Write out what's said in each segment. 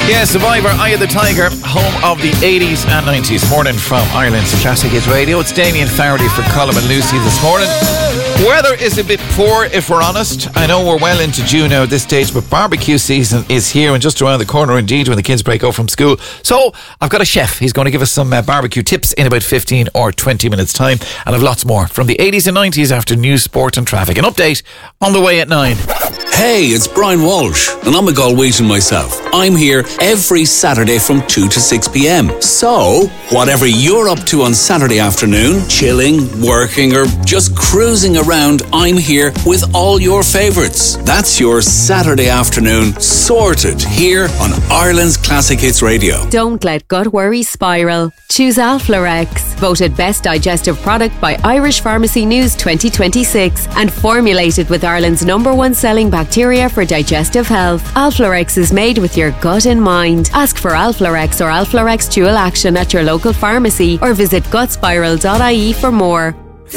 Yeah, Survivor, Eye of the Tiger, home of the 80s and 90s. Morning from Ireland's Classic Hits Radio. It's Damien Flaherty for Colm and Lucy this morning. Weather is a bit poor, if we're honest. I know we're well into June now at this stage, but barbecue season is here and just around the corner indeed when the kids break up from school. So I've got a chef. He's going to give us some barbecue tips in about 15 or 20 minutes time, and I've lots more from the 80s and 90s after news, sport and traffic. An update on the way at 9. Hey, it's Brian Walsh, and I'm a Galwegian myself. I'm here every Saturday from 2 to 6 p.m. So, whatever you're up to on Saturday afternoon, chilling, working, or just cruising around, I'm here with all your favourites. That's your Saturday afternoon sorted here on Ireland's Classic Hits Radio. Don't let gut worry spiral. Choose Alflorex, voted best digestive product by Irish Pharmacy News 2026 and formulated with Ireland's #1 selling bacteria for digestive health. Alflorex is made with your gut in mind. Ask for Alflorex or Alflorex Dual Action at your local pharmacy or visit gutspiral.ie for more.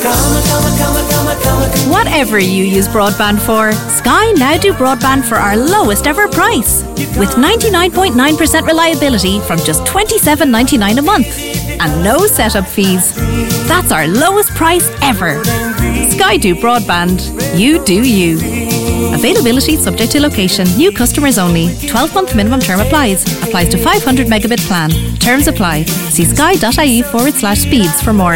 Whatever you use broadband for, Sky now do broadband for our lowest ever price. With 99.9% reliability from just $27.99 a month. And no setup fees. That's our lowest price ever. Sky do broadband. You do you. Availability subject to location. New customers only. 12-month minimum term applies. Applies to 500 megabit plan. Terms apply. See sky.ie/speeds for more.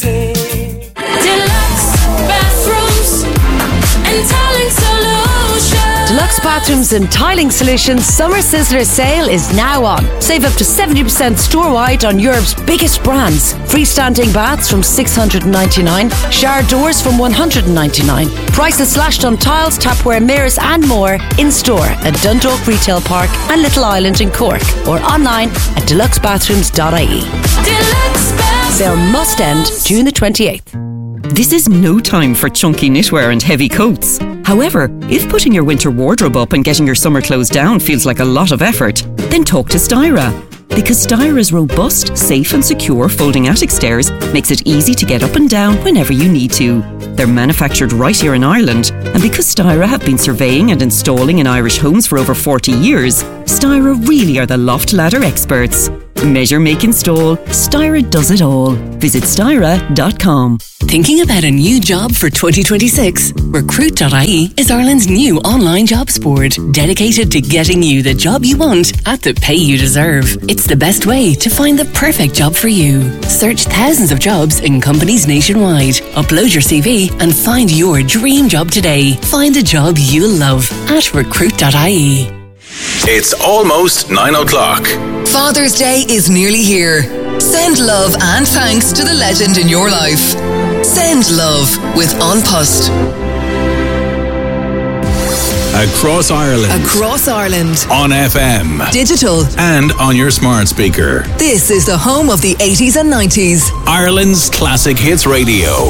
Deluxe Bathrooms and Tiling Solutions Summer Sizzler sale is now on. Save up to 70% store-wide on Europe's biggest brands. Freestanding baths from $699, shower doors from $199. Prices slashed on tiles, tapware, mirrors and more in-store at Dundalk Retail Park and Little Island in Cork or online at deluxebathrooms.ie. Sale must end June the 28th. This is no time for chunky knitwear and heavy coats. However, if putting your winter wardrobe up and getting your summer clothes down feels like a lot of effort, then talk to Styra. Because Styra's robust, safe and secure folding attic stairs makes it easy to get up and down whenever you need to. They're manufactured right here in Ireland, and because Styra have been surveying and installing in Irish homes for over 40 years, Styra really are the loft ladder experts. Measure, make, install. Styra does it all. Visit styra.com. Thinking about a new job for 2026? Recruit.ie is Ireland's new online jobs board, dedicated to getting you the job you want at the pay you deserve. It's the best way to find the perfect job for you. Search thousands of jobs in companies nationwide. Upload your CV and find your dream job today. Find a job you love at recruit.ie. It's almost 9 o'clock. Father's Day is nearly here. Send love and thanks to the legend in your life. Send love with An Post. Across Ireland. Across Ireland. On FM. Digital. And on your smart speaker. This is the home of the 80s and 90s. Ireland's Classic Hits Radio.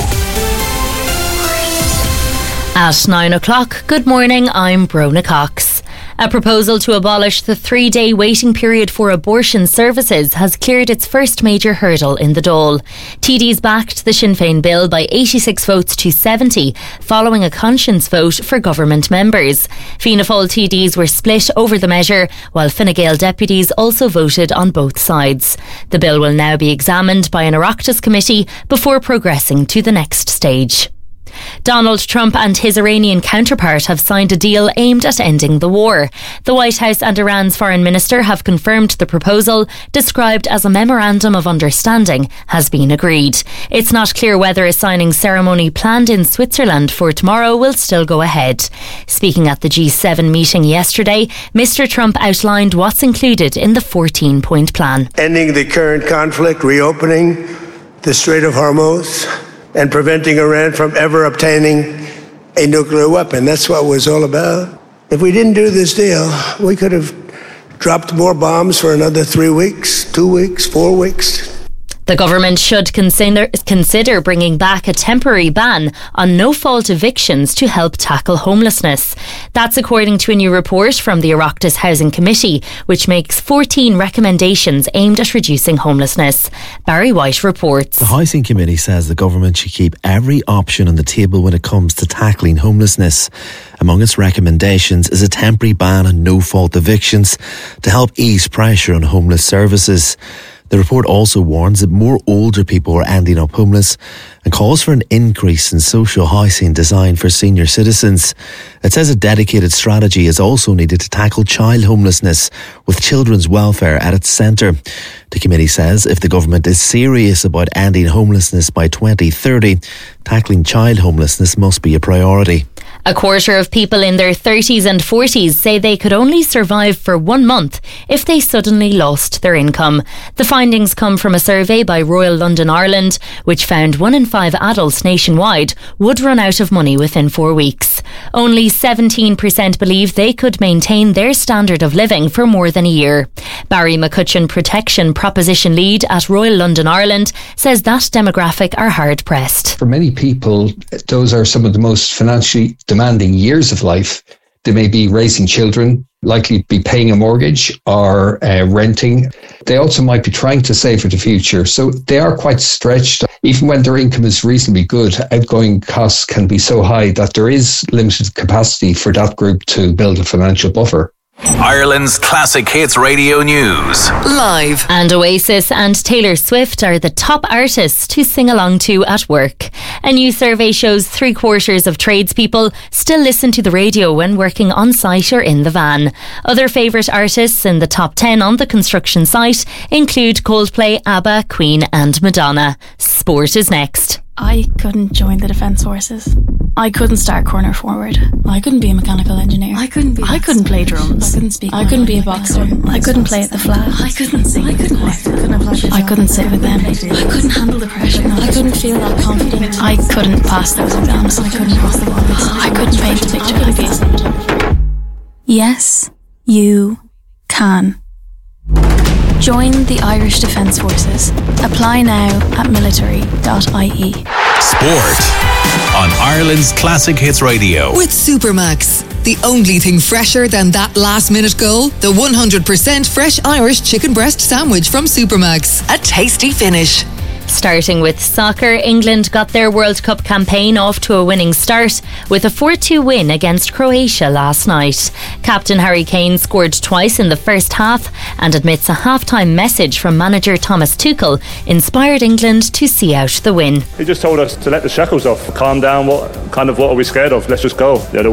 At 9 o'clock, good morning, I'm Brona Cox. A proposal to abolish the 3-day waiting period for abortion services has cleared its first major hurdle in the Dáil. TDs backed the Sinn Féin bill by 86 votes to 70, following a conscience vote for government members. Fianna Fáil TDs were split over the measure, while Fine Gael deputies also voted on both sides. The bill will now be examined by an Oireachtas committee before progressing to the next stage. Donald Trump and his Iranian counterpart have signed a deal aimed at ending the war. The White House and Iran's foreign minister have confirmed the proposal, described as a memorandum of understanding, has been agreed. It's not clear whether a signing ceremony planned in Switzerland for tomorrow will still go ahead. Speaking at the G7 meeting yesterday, Mr. Trump outlined what's included in the 14-point plan. Ending the current conflict, reopening the Strait of Hormuz, and preventing Iran from ever obtaining a nuclear weapon. That's what it was all about. If we didn't do this deal, we could have dropped more bombs for another 3 weeks, 2 weeks, 4 weeks. The government should consider bringing back a temporary ban on no-fault evictions to help tackle homelessness. That's according to a new report from the Oireachtas Housing Committee, which makes 14 recommendations aimed at reducing homelessness. Barry White reports. The Housing Committee says the government should keep every option on the table when it comes to tackling homelessness. Among its recommendations is a temporary ban on no-fault evictions to help ease pressure on homeless services. The report also warns that more older people are ending up homeless and calls for an increase in social housing designed for senior citizens. It says a dedicated strategy is also needed to tackle child homelessness, with children's welfare at its centre. The committee says if the government is serious about ending homelessness by 2030, tackling child homelessness must be a priority. A quarter of people in their 30s and 40s say they could only survive for 1 month if they suddenly lost their income. The findings come from a survey by Royal London Ireland, which found 1 in 5 adults nationwide would run out of money within 4 weeks. Only 17% believe they could maintain their standard of living for more than a year. Barry McCutcheon, Protection Proposition Lead at Royal London Ireland, says that demographic are hard pressed. For many people, those are some of the most financially demanding years of life. They may be raising children, likely be paying a mortgage or renting. They also might be trying to save for the future. So they are quite stretched. Even when their income is reasonably good, outgoing costs can be so high that there is limited capacity for that group to build a financial buffer. Ireland's Classic Hits Radio News. Live. And Oasis and Taylor Swift are the top artists to sing along to at work. A new survey shows 3/4 of tradespeople still listen to the radio when working on site or in the van. Other favourite artists in the top 10 on the construction site include Coldplay, ABBA, Queen and Madonna. Sport is next. I couldn't join the Defence Forces. I couldn't start corner forward. I couldn't be a mechanical engineer. I couldn't play drums. I couldn't speak. I couldn't be a boxer. I couldn't play at the flat. I couldn't sing. I couldn't I couldn't sit with them. I couldn't handle the pressure. I couldn't feel that confident. I couldn't pass those exams. I couldn't cross the borders. I couldn't paint a picture like this. Yes, you can. Join the Irish Defence Forces. Apply now at military.ie. Sport on Ireland's Classic Hits Radio. With Supermax. The only thing fresher than that last-minute goal? The 100% fresh Irish chicken breast sandwich from Supermax. A tasty finish. Starting with soccer, England got their World Cup campaign off to a winning start with a 4-2 win against Croatia last night. Captain Harry Kane scored twice in the first half and admits a half-time message from manager Thomas Tuchel inspired England to see out the win. He just told us to let the shackles off, calm down, what are we scared of? Let's just go.